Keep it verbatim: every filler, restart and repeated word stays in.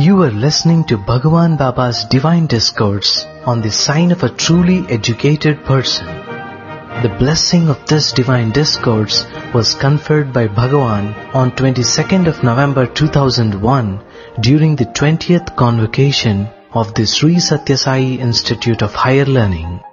You are listening to Bhagavan Baba's Divine Discourse on the sign of a truly educated person. The blessing of this Divine Discourse was conferred by Bhagavan on twenty-second of November two thousand one during the twentieth convocation of the Sri Sathya Sai Institute of Higher Learning.